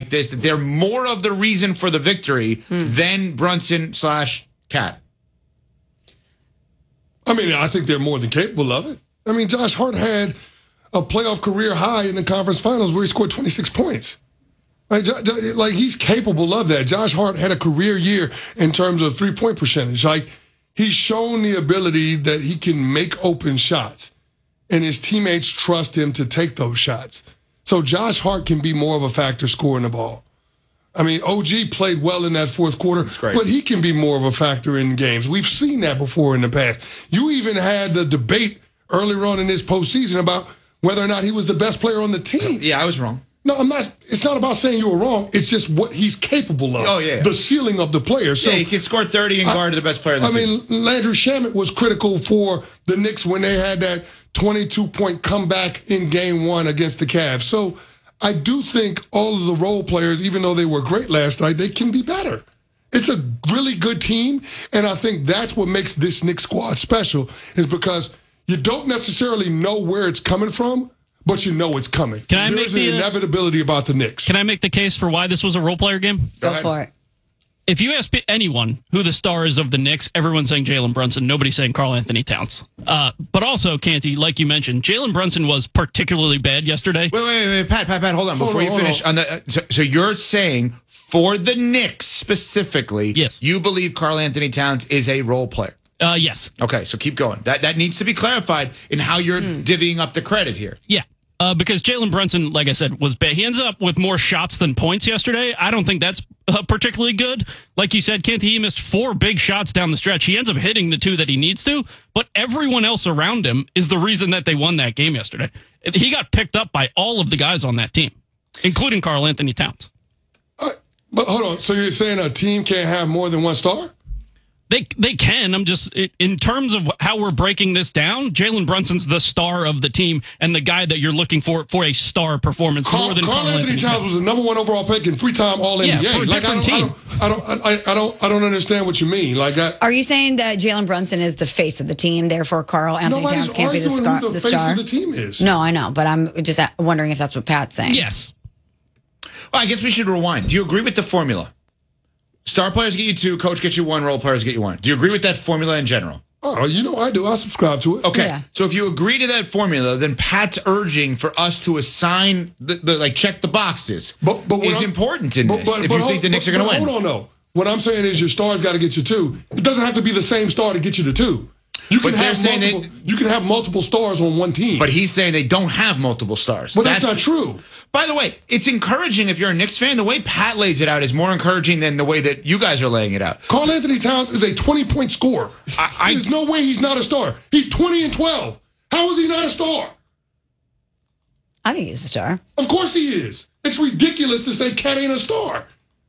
like this, that they're more of the reason for the victory than Brunson/Cat? I mean, I think they're more than capable of it. I mean, Josh Hart had a playoff career high in the conference finals where he scored 26 points. Like he's capable of that. Josh Hart had a career year in terms of three-point percentage. Like, he's shown the ability that he can make open shots, and his teammates trust him to take those shots. So Josh Hart can be more of a factor scoring the ball. I mean, OG played well in that fourth quarter, but he can be more of a factor in games. We've seen that before in the past. You even had the debate earlier on in this postseason about whether or not he was the best player on the team. Yeah, I was wrong. No, I'm not. It's not about saying you were wrong. It's just what he's capable of. Oh, yeah. The ceiling of the player. So, yeah, he can score 30 and guard the best player on the team. I mean, Landry Shamet was critical for the Knicks when they had that 22-point comeback in game one against the Cavs. So I do think all of the role players, even though they were great last night, they can be better. It's a really good team, and I think that's what makes this Knicks squad special, is because you don't necessarily know where it's coming from, but you know it's coming. There's an inevitability about the Knicks. Can I make the case for why this was a role player game? Go for it. If you ask anyone who the star is of the Knicks, everyone's saying Jalen Brunson. Nobody's saying Karl Anthony Towns. But also, Canty, like you mentioned, Jalen Brunson was particularly bad yesterday. Wait, Pat, hold on. Before you finish, so you're saying for the Knicks specifically, yes, you believe Karl Anthony Towns is a role player? Yes. Okay, so keep going. That needs to be clarified in how you're divvying up the credit here. Yeah. Because Jalen Brunson, like I said, was bad. He ends up with more shots than points yesterday. I don't think that's particularly good. Like you said, Kent, he missed 4 big shots down the stretch. He ends up hitting the 2 that he needs to, but everyone else around him is the reason that they won that game yesterday. He got picked up by all of the guys on that team, including Karl Anthony Towns. But hold on. So you're saying a team can't have more than one star? They can. I'm just, in terms of how we're breaking this down, Jalen Brunson's the star of the team and the guy that you're looking for a star performance more than Karl Anthony Towns was the number 1 overall pick and 3-time All-NBA. Yeah, for a different team. I don't understand what you mean. Are you saying that Jalen Brunson is the face of the team, therefore Karl Anthony Towns can't be the star? Who the face of the team is. No, I know, but I'm just wondering if that's what Pat's saying. Yes. Well, I guess we should rewind. Do you agree with the formula? Star players get you 2, coach gets you 1, role players get you 1. Do you agree with that formula in general? Oh, you know I do. I subscribe to it. Okay, yeah. So if you agree to that formula, then Pat's urging for us to assign the check the boxes is important in this. If you think the Knicks are going to win, hold on, no. What I'm saying is your star's got to get you 2. It doesn't have to be the same star to get you to 2. You can have multiple stars on one team. But he's saying they don't have multiple stars. But that's not true. By the way, it's encouraging if you're a Knicks fan. The way Pat lays it out is more encouraging than the way that you guys are laying it out. Karl Anthony Towns is a 20-point scorer. There's no way he's not a star. He's 20-12. How is he not a star? I think he's a star. Of course he is. It's ridiculous to say Cat ain't a star.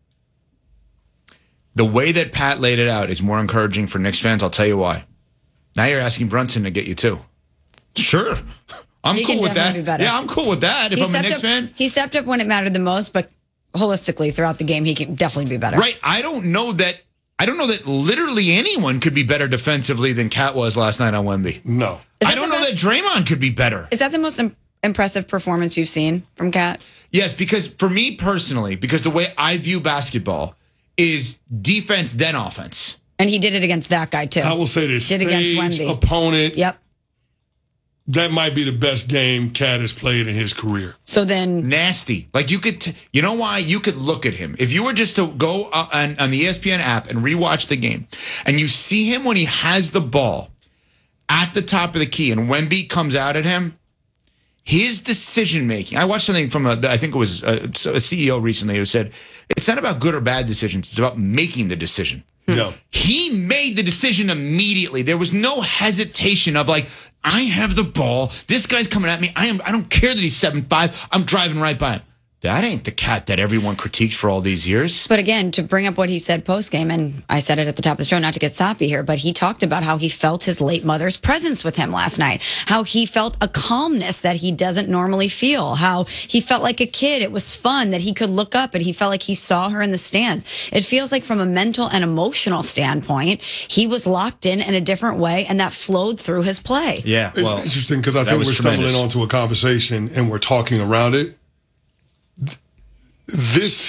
The way that Pat laid it out is more encouraging for Knicks fans. I'll tell you why. Now you're asking Brunson to get you 2. Sure. I'm cool with that. Yeah, I'm cool with that if I'm a Knicks fan. He stepped up when it mattered the most, but holistically throughout the game, he can definitely be better. Right. I don't know that literally anyone could be better defensively than Cat was last night on Wemby. No. I don't know that Draymond could be better. Is that the most impressive performance you've seen from Cat? Yes, because for me personally, because the way I view basketball is defense then offense. And he did it against that guy, too. I will say this. Stage opponent. Yep. That might be the best game Cat has played in his career. So then... Nasty. Like, you could... you know why? You could look at him. If you were just to go on the ESPN app and rewatch the game, and you see him when he has the ball at the top of the key, and Wemby comes out at him, his decision-making... I watched something from, I think it was a CEO recently who said, it's not about good or bad decisions. It's about making the decision. No. He made the decision immediately. There was no hesitation of like, I have the ball. This guy's coming at me. I don't care that he's 7'5". I'm driving right by him. That ain't the Cat that everyone critiqued for all these years. But again, to bring up what he said post-game, and I said it at the top of the show, not to get soppy here, but he talked about how he felt his late mother's presence with him last night, how he felt a calmness that he doesn't normally feel, how he felt like a kid. It was fun that he could look up and he felt like he saw her in the stands. It feels like from a mental and emotional standpoint, he was locked in a different way, and that flowed through his play. Yeah, well, it's interesting because I think we're stumbling onto a conversation and we're talking around it. This